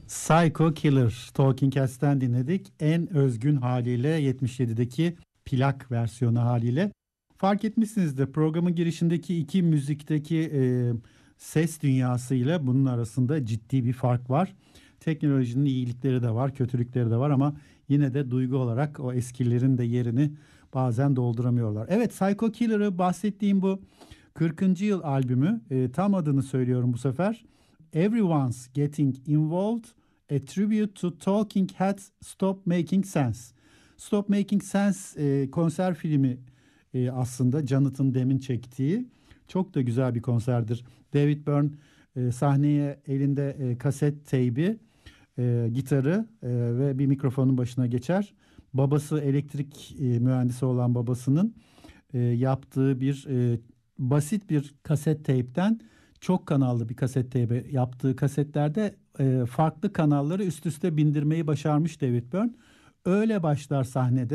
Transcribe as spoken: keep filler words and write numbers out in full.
Psycho Killer, Talking Heads'ten dinledik. En özgün haliyle, yetmiş yedideki plak versiyonu haliyle. Fark etmişsinizdir, programın girişindeki iki müzikteki e, ses dünyasıyla bunun arasında ciddi bir fark var. Teknolojinin iyilikleri de var, kötülükleri de var ama yine de duygu olarak o eskilerin de yerini bazen dolduramıyorlar. Evet, Psycho Killer'ı bahsettiğim bu kırkıncı yıl albümü, e, tam adını söylüyorum bu sefer. Everyone's Getting Involved, A Tribute to Talking Heads Stop Making Sense. Stop Making Sense e, konser filmi e, aslında Jonathan Demme'in çektiği. Çok da güzel bir konserdir. David Byrne e, sahneye elinde e, kaset teybi, e, gitarı e, ve bir mikrofonun başına geçer. Babası elektrik e, mühendisi olan babasının e, yaptığı bir e, basit bir kaset teypten çok kanallı bir kaset teybi yaptığı kasetlerde e, farklı kanalları üst üste bindirmeyi başarmış David Byrne. Öyle başlar sahnede.